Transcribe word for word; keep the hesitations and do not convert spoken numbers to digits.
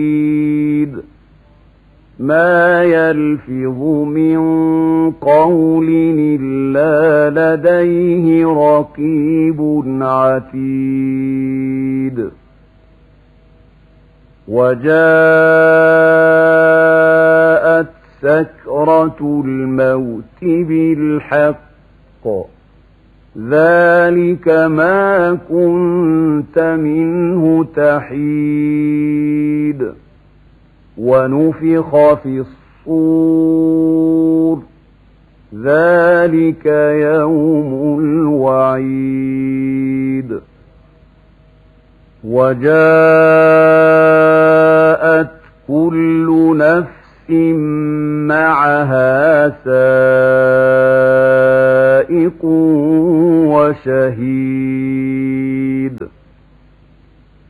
ما يلفظ من قول إلا لديه رقيب عتيد وجاءت سكرة الموت بالحق ذلك ما كنت منه تحيد ونفخ في الصور ذلك يوم الوعيد وجاء